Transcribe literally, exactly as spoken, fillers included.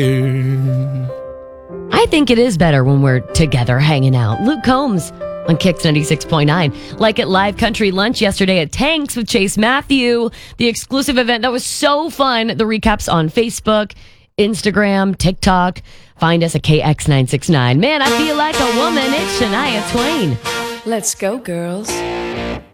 I think it is better when we're together hanging out. Luke Combs on Kix ninety-six point nine. Like at Live Country Lunch yesterday at Tanks with Chase Matthew, the exclusive event. That was so fun. The recaps on Facebook, Instagram, TikTok. Find us at K X nine six nine. Man, I feel like a woman. It's Shania Twain. Let's go, girls.